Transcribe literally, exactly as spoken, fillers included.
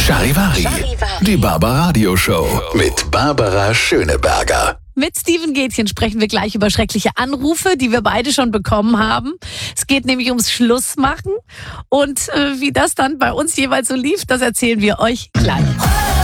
Charivari, die Barbaradio-Show mit Barbara Schöneberger. Mit Steven Gätchen sprechen wir gleich über schreckliche Anrufe, die wir beide schon bekommen haben. Es geht nämlich ums Schlussmachen. Und äh, wie das dann bei uns jeweils so lief, das erzählen wir euch gleich.